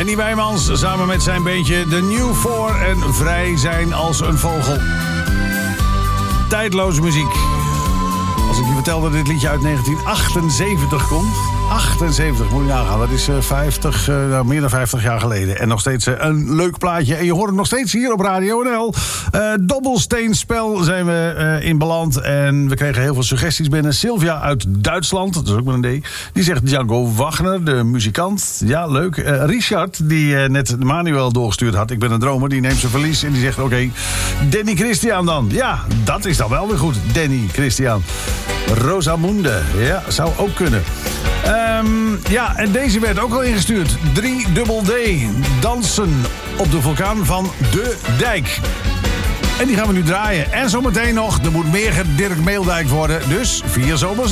Danny Wijmans samen met zijn beentje The New Four en Vrij zijn als een vogel. Tijdloze muziek. Als ik je vertel dat dit liedje uit 1978 komt. 78, moet je nagaan. Dat is meer dan 50 jaar geleden. En nog steeds een leuk plaatje. En je hoort het nog steeds hier op Radio NL. Dobbelsteenspel zijn we in beland. En we kregen heel veel suggesties binnen. Sylvia uit Duitsland, dat is ook met een D. Die zegt Django Wagner, de muzikant. Ja, leuk. Richard, die net Manuel doorgestuurd had. Ik ben een dromer, die neemt zijn verlies. En die zegt, oké, Danny Christian dan. Ja, dat is dan wel weer goed. Danny Christian. Rosamunde, ja, zou ook kunnen. Ja, en deze werd ook al ingestuurd. 3DD, dansen op de vulkaan van De Dijk. En die gaan we nu draaien. En zometeen nog, er moet meer Dirk Meeldijk worden. Dus 4 zomers